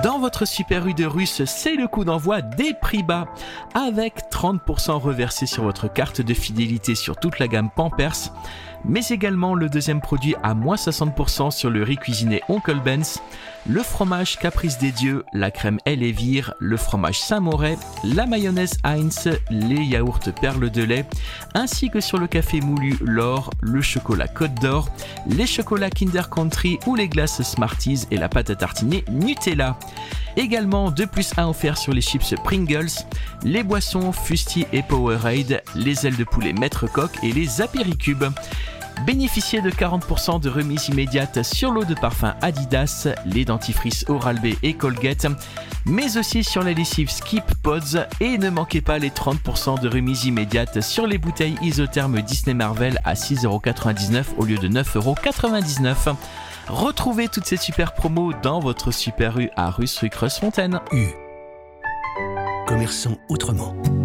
Dans votre Super U de Russe, c'est le coup d'envoi des prix bas, avec 30% reversés sur votre carte de fidélité sur toute la gamme Pampers, mais également le deuxième produit à moins 60% sur le riz cuisiné Oncle Ben's, le fromage Caprice des Dieux, la crème Elevire, le fromage Saint-Moret, la mayonnaise Heinz, les yaourts perles de lait, ainsi que sur le café moulu L'Or, le chocolat Côte d'Or, les chocolats Kinder Country ou les glaces Smarties et la pâte à tartiner Nutella. Également 2+1 offert sur les chips Pringles, les boissons Fusti et Powerade, les ailes de poulet Maître Coq et les apéricubes. Bénéficiez de 40% de remise immédiate sur l'eau de parfum Adidas, les dentifrices Oral-B et Colgate, mais aussi sur la lessive Skip Pods, et ne manquez pas les 30% de remise immédiate sur les bouteilles isothermes Disney Marvel à 6,99€ au lieu de 9,99€. Retrouvez toutes ces super promos dans votre Super U à Russe rue Creuse-Fontaine. U. Commerçant autrement.